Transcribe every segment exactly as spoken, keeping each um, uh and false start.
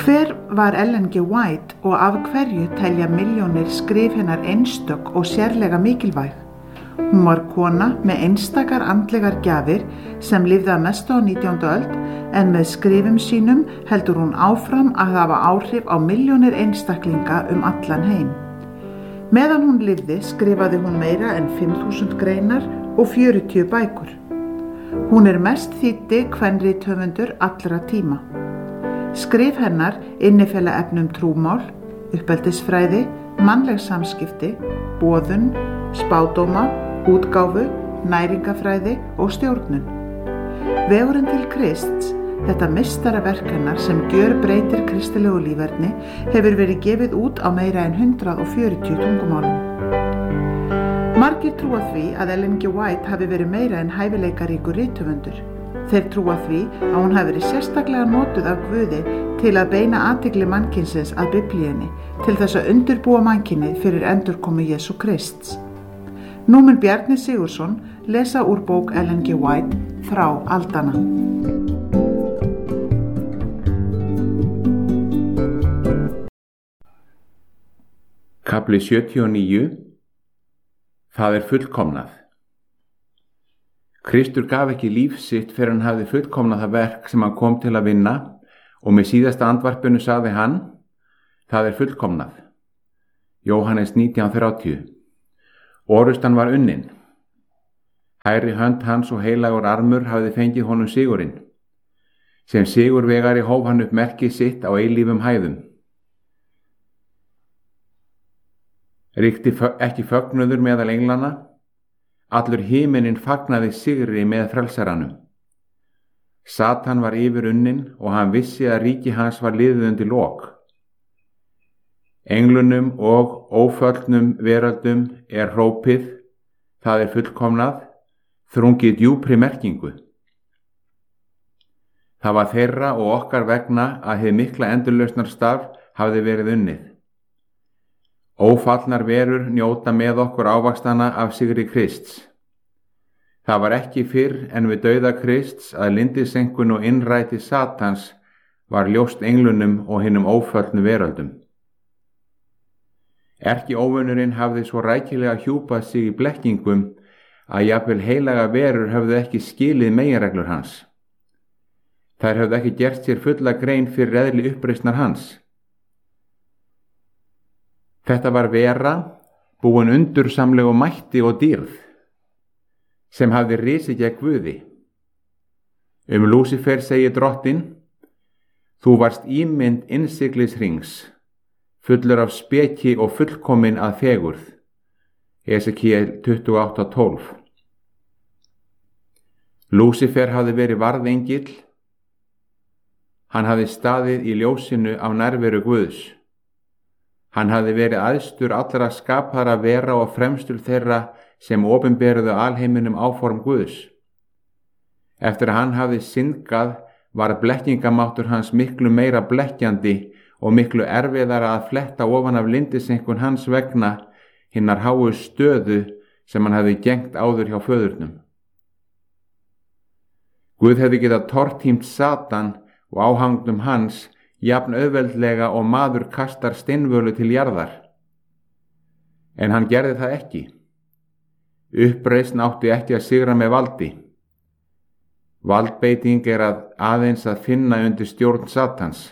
Hver var Ellen G. White og af hverju telja milljónir skrif hennar einstök og sérlega mikilvæg? Hún var kona með einstakar andlegar gjafir sem lifði að mestu á nítjándu öld en með skrifum sínum heldur hún áfram að hafa áhrif á milljónir einstaklinga um allan heim. Meðan hún lifði skrifaði hún meira en fimm þúsund greinar og fjörutíu bækur. Hún er mest þýddi kvenrithöfundur allra tíma. Skrif hennar innifela efnum trúmál, uppeldisfræði, mannleg samskipti, boðun, spádóma, útgáfu, næringafræði og stjórnun. Vegurinn til Krists, þetta meistaraverk hennar sem gjörbreytir kristilegu líferni, hefur verið gefið út á meira en hundrað og fjörutíu tungumálum. Margir trúa því að Ellen G. White hafi verið meira en hæfileikaríkur rithöfundur. Þeir trúa því að hún hafi verið sérstaklega notuð af Guði til að beina athygli mannkynsins að Biblíunni til þess að undirbúa mannkynið fyrir endurkomu Jesú Krists. Nú mun Bjarni Sigurðsson lesa úr bók Ellen G. White Þrá aldanna. Kafli sjötíu og níu. Það er fullkomnað. Kristur gaf ekki líf sitt fyrir hann hafði fullkomnað það verk sem hann kom til að vinna og með síðasta andvarpinu sagði hann, það er fullkomnað. Jóhannes nítján þrjátíu. Orustan var unnin. Hægri hönd hans og heilagur armur hafði fengið honum sigurinn. Sem sigurvegari hóf hann upp merkið sitt á eilífum hæðum. Ríkti ekki fögnuður meðal englana. Allur himinin fagnaði sigri með frelsaranum. Satan var yfir unnin og hann vissi að ríki hans var liðið undir lok. Englunum og óföllnum veröldum er hrópið, það er fullkomnað, þrungið djúpri merkingu. Það var þeirra og okkar vegna að hið mikla endurlausnarstarf hafði verið unnið. Ófallnar verur njóta með okkur ávaxtana af sigri Krists. Það var ekki fyrr en við dauða Krists að lindisenkun og innræti Satans var ljóst englunum og hinum óföllnu veröldum. Erki óvinurinn hafði svo rækilega hjúpað sig í blekkingum að jafnvel heilaga verur höfðu ekki skilið meginreglur hans. Þær höfðu ekki gert sér fulla grein fyrir eðli uppreisnar hans. Þetta var vera, búin undursamlegu mætti og dýrð, sem hafði risið gegn Guði. Um Lúsifer segir drottinn, þú varst ímynd innsiglishrings, fullur af speki og fullkomin að fegurð. Esekiel tuttugu og átta tólf. Lúsifer hafði verið varðengill, hann hafði staðið í ljósinu af nærveru Guðs. Hann hafði verið æðstur allra skapaðra vera og fremstur þeirra sem opinberuðu alheiminum áform Guðs. Eftir að hann hafði syndgað var blekkingamáttur hans miklu meira blekkjandi og miklu erfiðara að fletta ofan af lindisenkun hans vegna hinnar háu stöðu sem hann hafði gegnt áður hjá föðurnum. Guð hefði getað tortímt Satan og áhangnum hans jafn auðveldlega og maður kastar steinvölu til jarðar. En hann gerði það ekki. Uppreisn átti ekki að sigra með valdi. Valdbeiting er að aðeins að finna undir stjórn Satans.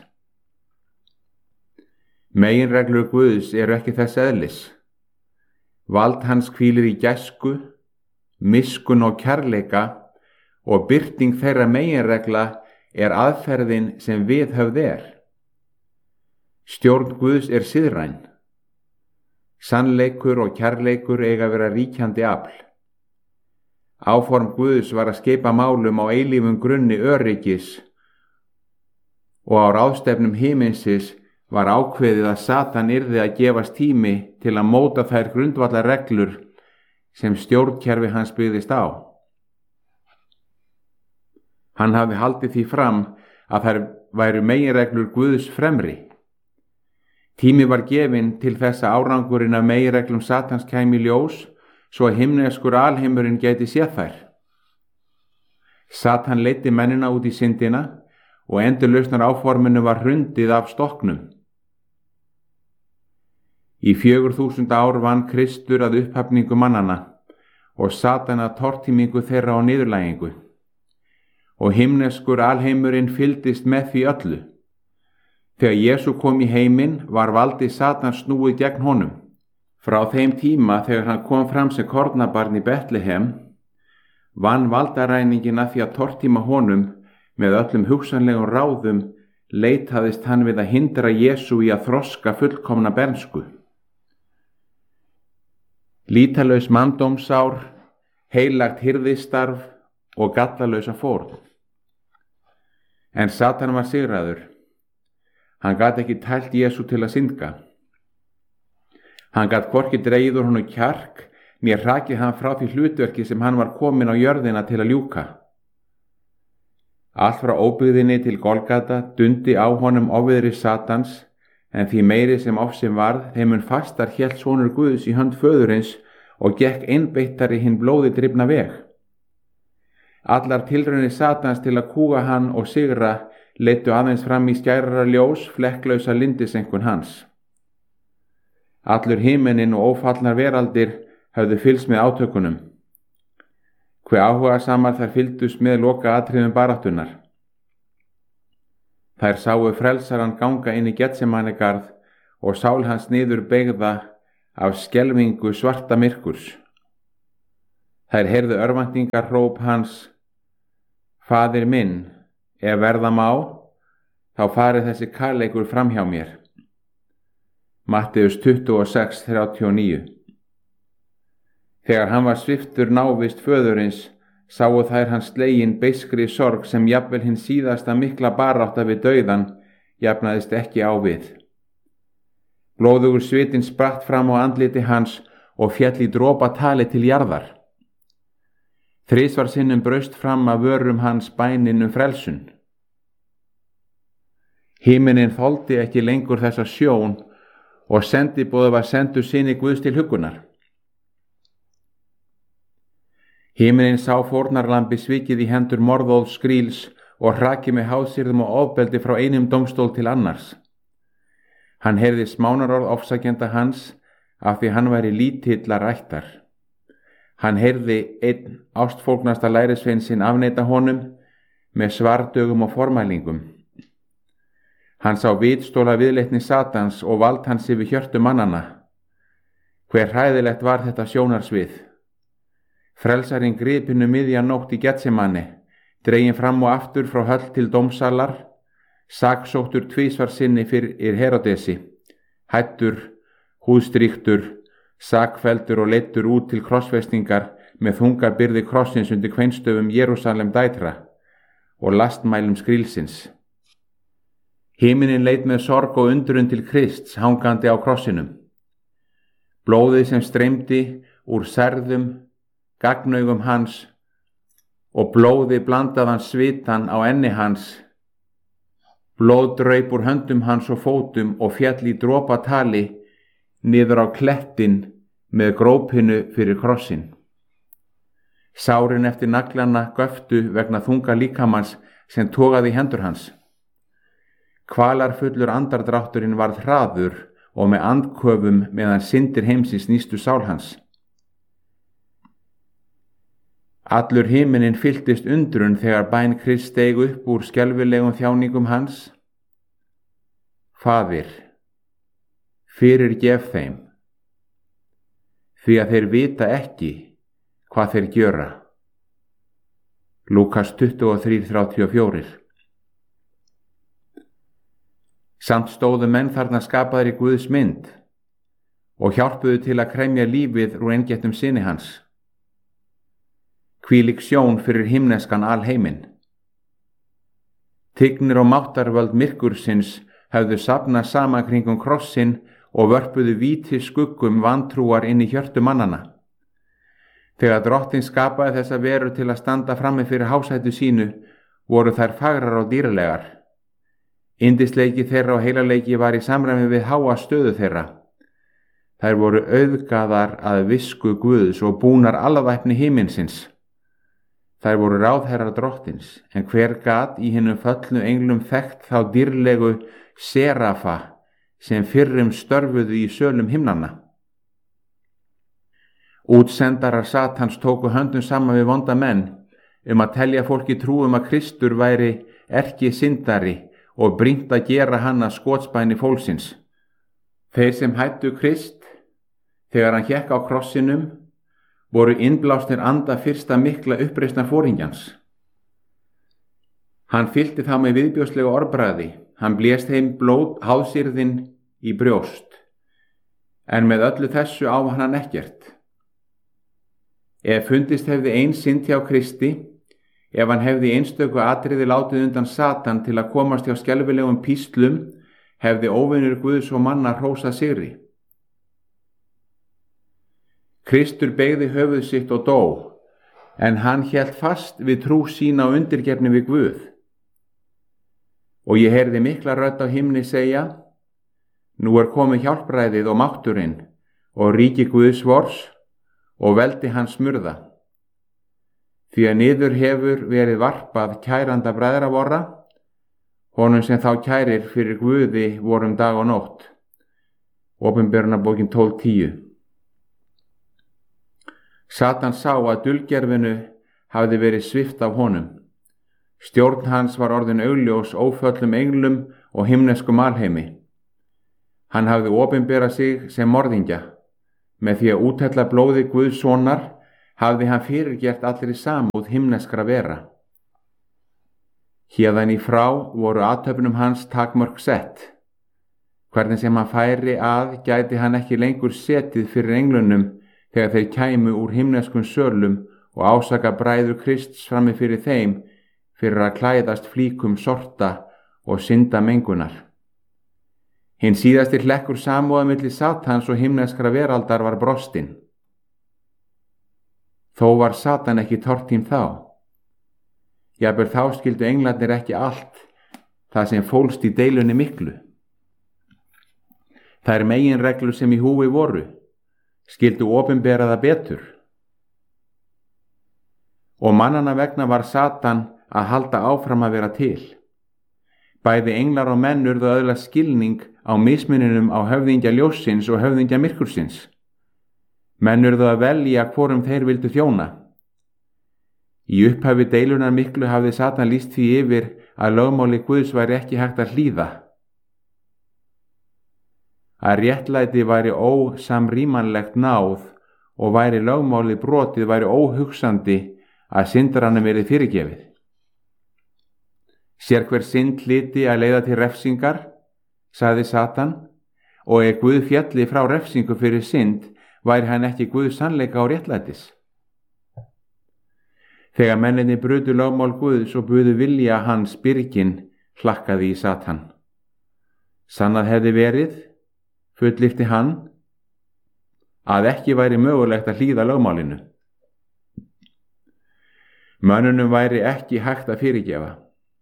Meginreglur Guðs eru ekki þess eðlis. Vald hans hvílir í gæsku, miskun og kærleika og birting þeirra meginregla er aðferðin sem viðhöfð er. Stjórn Guðs er siðræn. Sannleikur og kærleikur eiga að vera ríkjandi afl. Áform Guðs var að skipa málum á eilífum grunni öryggis og á ráðstefnum himinsins var ákveðið að Satan yrði að gefast tími til að móta þær grundvallar reglur sem stjórnkerfi hans byggðist á. Hann hafði haldið því fram að þær væru meginreglur Guðs fremri. Tími var gefinn til þess að árangurinn af meginreglum Satans kæmi í ljós svo að himneskur alheimurinn gæti séð þær. Satan leiddi mennina út í syndina og endurlausnar áforminu var hrundið af stokknum. Í fjögur þúsund ár vann Kristur að upphafningu mannana og Satan að tortímingu þeirra á niðurlægingu. Og himneskur alheimurinn fylgdist með því öllu. Þegar Jesú kom í heiminn var valdi Satan snúið gegn honum. Frá þeim tíma þegar hann kom fram sem kornabarn í Betlehem vann valdaræningin að því að tortíma honum með öllum hugsanlegum ráðum leitaðist hann við að hindra Jesú í að þroska fullkomna bernsku. Lítalaus manndómsár, heilagt hirðistarf og gallalausa fórn. En Satan var sigraður. Hann gat ekki tælt Jesú til að syndga. Hann gat hvorki dregið úr honum kjark, né hrakið hann frá því hlutverki sem hann var kominn á jörðina til að ljúka. Allt frá óbyggðinni til Golgata dundi á honum ofviðri Satans, en því meiri sem ofsinn varð, þeim mun fastar hélt sonur Guðs í hönd föðurins og gekk einbeittari hinn blóði drifna veg. Allar tilraunir Satans til að kúga hann og sigra leiddu aðeins fram í skærara ljós flekklausa lindisenkun hans. Allur himinin og ófallnar veraldir höfðu fylgst með átökunum. Hve áhugasamar þær fylgdust með loka atriðum baráttunar. Þær sáu frelsaran ganga inn í Getsemanigarð og sál hans niður beygða af skelfingu svarta myrkurs. Þær heyrðu örvæntingarhróp hans: Faðir minn, ef verða má, þá farið þessi kærleikur fram hjá mér. Matteus tuttugu og sex þrjátíu og níu. Þegar hann var sviptur návist föðurins, sáu þær hans slegin beiskri sorg sem jafnvel hinn síðasta mikla barátta við dauðan jafnaðist ekki á við. Blóðugur svitinn spratt fram á andliti hans og féll í dropatali til jarðar. Þrisvar sinnum braust fram af vörum hans bænin um frelsun. Himinin þoldi ekki lengur þessa sjón og sendiboði var sendur syni Guðs til huggunar. Himinin sá fórnarlambi svikið í hendur morðóðs skríls og hrakið með hásýrðum og ofbeldi frá einum dómstól til annars. Hann heyrði smánarorð ofsækjenda hans af því hann væri lítillar ættar. Hann heyrði einn ástfólgnasta lærisvein sinn afneita honum með svardögum og formælingum. Hann sá vitstóla viðleitni Satans og vald hans yfir hjörtu mannana. Hver hræðilegt var þetta sjónarsvið. Frelsarinn gripinu miðja nótt í Getsemani, dreginn fram og aftur frá höll til dómsalar, saksóttur tvísvar sinni fyrir Herodesi, hættur, húðstrýktur, sakfelldur og leiddur út til krossfestingar með þunga byrði krossins undir kveinstöfum Jerúsalem dætra og lastmælum skrílsins. Himinin leit með sorg og undrun til Krists hangandi á krossinum. Blóðið sem streymdi úr særðum, gagnaugum hans og blóði blandaðan svitan á enni hans. Blóð draup úr höndum hans og fótum og féll í dropatali niður á klettin með grópinu fyrir krossin. Sárin eftir naglana göftu vegna þunga líkamans sem togaði í hendur hans. Kvalarfullur andardrátturinn varð hraður og með andköfum meðan syndir heimsins nístu sál hans. Allur himinin fylltist undrun þegar bæn Krists steig upp úr skelfilegum þjáningum hans. Faðir, fyrirgef þeim, því að þeir vita ekki hvað þeir gjöra. Lúkas tuttugu og þrjú þrjátíu og fjögur. Samt stóðu menn þarna skapaðir í Guðs mynd og hjálpuðu til að kremja lífið úr eingettum syni hans. Hvílík sjón fyrir himneskan alheiminn. Tignir og máttarvöld myrkursins höfðu safnað saman kringum krossin og vörpuðu víti skuggum vantrúar inn í hjörtu mannana. Þegar drottinn skapaði þessa veru til að standa frammi fyrir hásættu sínu, voru þær fagrar og dýrlegar. Yndisleiki þeirra og heilaleiki var í samræmi við háa stöðu þeirra. Þær voru auðgaðar að visku Guðs og búnar alvæpni himinsins. Þær voru ráðherrar drottins, en hver gat í hinum föllnu englum þekkt þá dýrlegu serafa sem fyrrum störfuðu í sölum himnanna. Útsendarar Satans tóku höndum saman við vonda menn um að telja fólki trú um að Kristur væri erki syndari og brýnt að gera hann að skotspæni fólksins. Þeir sem hættu Krist þegar hann hékk á krossinum voru innblásnir anda fyrsta mikla uppreisnar foringjans. Hann fyllti þá með viðbjóðslegu orðbragði, hann blést heim blóð háðsýrðin í brjóst, en með öllu þessu á hann ekkert. Ef fundist hefði ein synd hjá Kristi, ef hann hefði einstöku atriði látið undan Satan til að komast hjá skelfilegum píslum, hefði óvinur Guðs og manna hrósað sigri. Kristur beygði höfuð sitt og dó, en hann hélt fast við trú sína og undirgefni við Guð. Og ég heyrði mikla rödd á himni segja: Nú er komið hjálpræðið og mátturinn og ríki Guðs vors og veldi hans smurða. Því að niður hefur verið varpað kæranda bræðra vorra, honum sem þá kærir fyrir Guði vorum dag og nótt. Opinberunarbókin tólf tíu. Satan sá að dulgerfinu hafði verið svipt af honum. Stjórn hans var orðin augljós óföllum englum og himneskum alheimi. Hann hafði opinberað sig sem morðingja. Með því að úthella blóði Guðs sonar hafði hann fyrirgert allri samúð himneskra vera. Héðan í frá voru athöfnum hans takmörk sett. Hvernig sem hann færi að gæti hann ekki lengur setið fyrir englunum þegar þeir kæmu úr himneskum sölum og ásaka bræður Krists frammi fyrir þeim fyrir að klæðast flíkum sorta og synda mengunar. Hinn síðasti hlekkur samúðar milli Satans og himneskra veraldar var brostinn. Þó var Satan ekki tortím þá. Jafnvel þá skildu englarnir ekki allt það sem fólst í deilunni miklu. Þær meginreglur sem í húfi voru skildu opinbera það betur. Og mannanna vegna var Satan að halda áfram að vera til. Bæði englar og menn urðu að öðlast skilning á mismuninum á höfðingja ljóssins og höfðingja myrkursins. Menn urðu að velja hvorum þeir vildu þjóna. Í upphafi deilunar miklu hafði Satan lýst því yfir að lögmáli Guðs væri ekki hægt að hlýða. Að réttlæti væri ósamrýmanlegt náð og væri lögmáli brotið væri óhugsandi að syndaranum verið fyrirgefið. Sér hver synd hlyti að leiða til refsingar, sagði Satan, og ef Guð fjalli frá refsingu fyrir synd, væri hann ekki Guð sannleika og réttlætis. Þegar menninni brutu lögmál Guðs og buðu vilja hans byrgin, hlakkaði í Satan. Sannað hefði verið, fullyrti hann, að ekki væri mögulegt að hlýða lögmálinu. Mönnunum væri ekki hægt að fyrirgefa.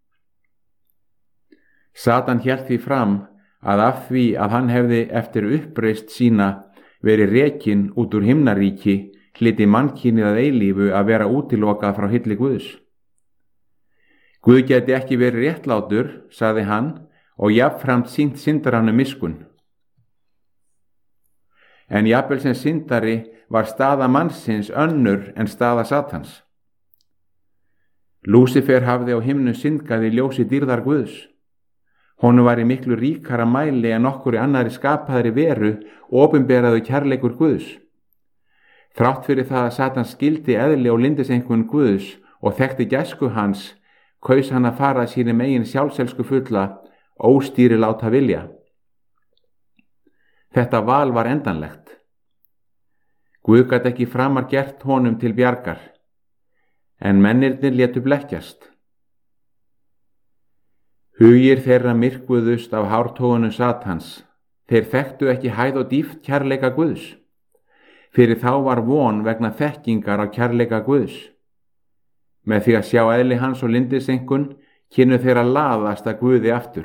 Satan hélt því fram að af því að hann hefði eftir uppreist sína verið rekinn út úr himnaríki hlyti mannkynið að eilífu að vera útilokað frá hylli Guðs. Guð geti ekki verið réttlátur, sagði hann, og jafnframt sýnt syndaranum miskunn. En jafnvel sem syndari var staða mannsins önnur en staða Satans. Lúsifer hafði á himnu syndgað í ljósi dýrðar Guðs. Honum var í miklu ríkara mæli en okkur í annari skapaðri veru opinberaðu kærleikur Guðs. Þrátt fyrir það að Satan skildi eðli og lyndiseinkunn Guðs og þekkti gæsku hans, kaus hann að fara sínu megin sjálfselsku fulla, óstýri láta vilja. Þetta val var endanlegt. Guð gat ekki framar gert honum til bjargar, en mennirnir létu blekkjast. Hugir þeirra myrkvuðust af hártogunum Satans. Þeir þekktu ekki hæð og dýpt kærleika Guðs. Fyrir þá var von vegna þekkingar á kærleika Guðs. Með því að sjá eðli hans og lyndiseinkunn kynnu þeirra laðast að Guði aftur.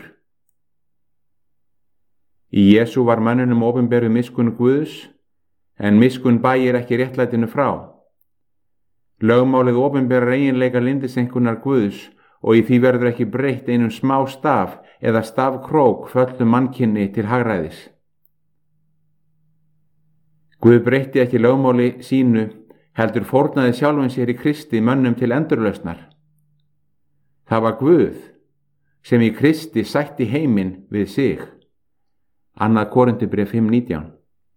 Í Jesú var mönnunum opinberuð miskunn Guðs, en miskunn bægir ekki réttlætinu frá. Lögmálið opinberar eiginleika lindisenkunnar Guðs og í því verður ekki breytt einum smá staf eða stafkrók föllnu mannkynni til hagræðis. Guð breytti ekki lögmáli sínu, heldur fórnaði sjálfum sér í Kristi mönnum til endurlausnar. Það var Guð sem í Kristi sætti heiminn við sig. Annað Korinthubréf fimm nítján.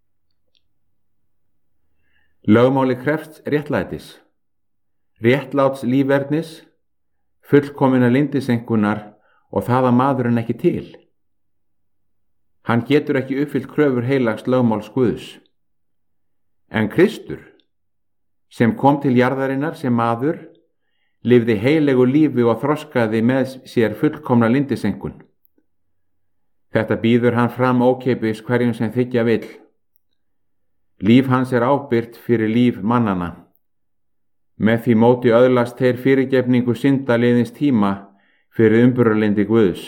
Lögmáli krefst réttlætis, réttláts lífverðnis, fullkominna lindisenkunnar og það að maðurinn ekki til. Hann getur ekki uppfyllt kröfur heilags lögmáls Guðs. En Kristur, sem kom til jarðarinnar sem maður, lifði heilegu lífi og þroskaði með sér fullkomna lindisenkun. Þetta býður hann fram ókeypis hverjum sem þykja vill. Líf hans er ábyrgt fyrir líf mannana. Með því móti öðlast þeir fyrirgefningu synda liðins tíma fyrir umburðarlyndi Guðs.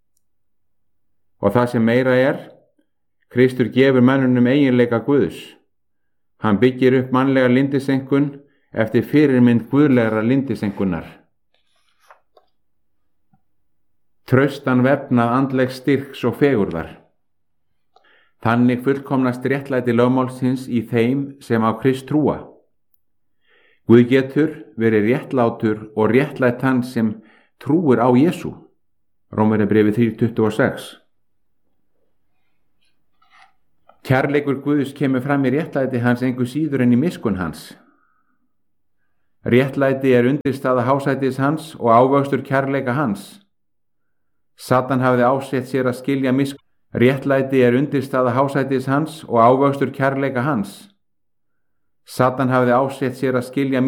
Og það sem meira er, Kristur gefur mönnunum eiginleika Guðs. Hann byggir upp mannlega lindisenkun eftir fyrirmynd guðlegra lindisenkunar. Traustan vefnað andlegs styrks og fegurðar. Þannig fullkomnast réttlæti lögmálsins í þeim sem á Krist trúa. Guð getur verið réttlátur og réttlætt hann sem trúir á Jesú. Rómverjabréfið þrjú tuttugu og sex. Kærleikur Guðs kemur fram í réttlæti hans engu síður en í miskunn hans. Réttlæti er undirstaða hásætis hans og ávöxtur kærleika hans. Satan hafði ásett sér að skilja miskunn. Réttlæti er undirstaða hásætis hans og ávöxtur kærleika hans. Satan hafði ásett sér að skilja